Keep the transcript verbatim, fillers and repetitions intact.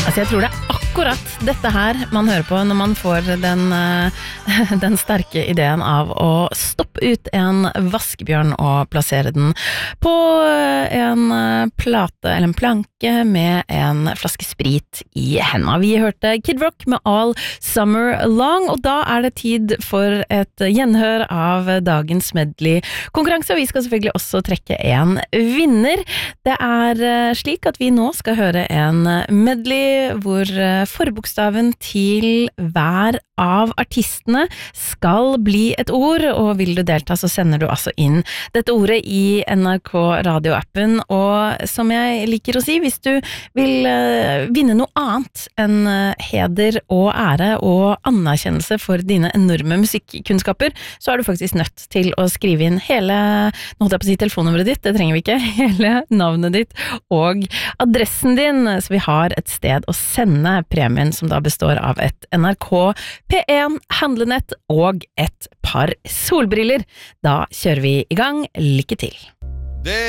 Altså jeg tror det er akkurat dette her man hører på når man får den, den sterke ideen av å stoppe ut en vaskebjørn og plassere den på en plate eller en planke med en flaske sprit i hendene. Vi hørte Kid Rock med All Summer Long, og da er det tid for et gjenhør av dagens medley-konkurranse, og vi skal selvfølgelig også trekke en vinner. Det er slik at vi nå skal høre en medley hvor forbokstaven til hver av artistene skal bli et ord, og vil du delta så sender du altså inn dette ordet i N R K radioappen, og som jeg liker å si, hvis du vil vinne noe annet enn heder og ære og anerkjennelse for dine enorme musikkunnskaper, så er du faktisk nødt til å skrive inn hele, nå holdt jeg på å si telefonnummeret ditt, det trenger vi ikke, hele navnet ditt og adressen din, så vi har et sted å sende premien som da består av et N R K P en handlenett og et par solbriller. Da kjører vi i gang. Lykke til! Det